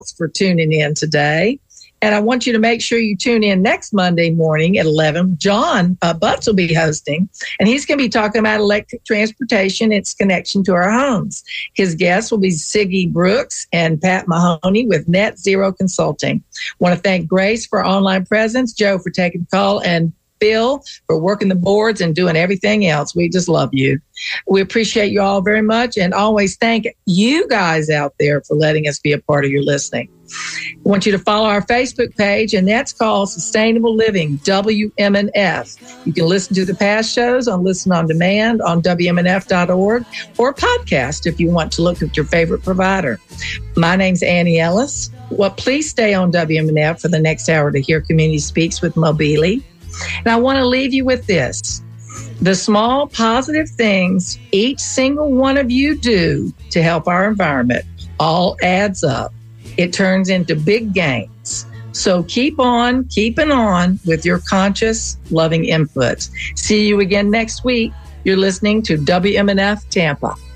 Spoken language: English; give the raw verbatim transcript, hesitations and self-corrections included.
for tuning in today. And I want you to make sure you tune in next Monday morning at eleven. John uh, Butts will be hosting, and he's going to be talking about electric transportation, its connection to our homes. His guests will be Siggy Brooks and Pat Mahoney with Net Zero Consulting. Want to thank Grace for online presence, Joe for taking the call, and Bill for working the boards and doing everything else. We just love you. We appreciate you all very much, and always thank you guys out there for letting us be a part of your listening. I want you to follow our Facebook page, and that's called Sustainable Living, W M N F. You can listen to the past shows on Listen on Demand on W M N F dot org or podcast if you want to look at your favorite provider. My name's Annie Ellis. Well, please stay on W M N F for the next hour to hear Community Speaks with Mobili. And I want to leave you with this. The small positive things each single one of you do to help our environment all adds up. It turns into big gains. So keep on, keeping on with your conscious, loving inputs. See you again next week. You're listening to W M N F Tampa.